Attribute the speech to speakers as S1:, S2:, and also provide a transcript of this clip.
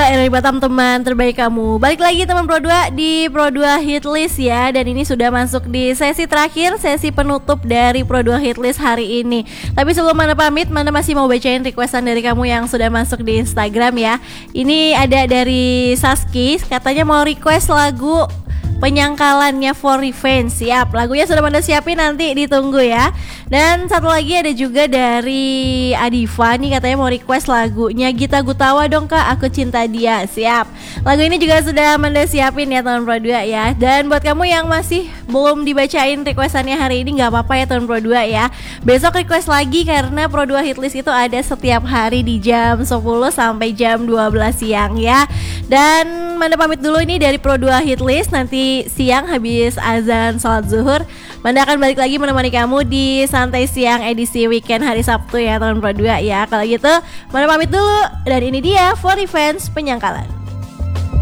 S1: dari Batam teman terbaik kamu. Balik lagi teman Pro 2 di Pro 2 Hitlist ya. Dan ini sudah masuk di sesi terakhir, sesi penutup dari Pro 2 Hitlist hari ini. Tapi sebelum Mana pamit, Mana masih mau bacain requestan dari kamu yang sudah masuk di Instagram ya. Ini ada dari Saski, katanya mau request lagu Penyangkalannya For Revenge. Siap, lagunya sudah Mana siapin, nanti ditunggu ya. Dan satu lagi ada juga dari Adifa nih, katanya mau request lagunya Gita Gutawa dong kak, Aku Cinta Dia. Siap, lagu ini juga sudah Mana siapin ya teman Pro 2 ya. Dan buat kamu yang masih belum dibacain requestannya hari ini, gak apa-apa ya teman Pro 2 ya. Besok request lagi karena Pro 2 Hitlist itu ada setiap hari di jam 10 sampai jam 12 siang ya. Dan Mana pamit dulu ini dari Pro 2 Hitlist. Nanti siang habis azan sholat zuhur, Mana akan balik lagi menemani kamu di Santai Siang edisi weekend hari Sabtu ya teman Pro 2 ya. Kalau gitu Mana pamit dulu, dan ini dia For Revenge Penyangkalan.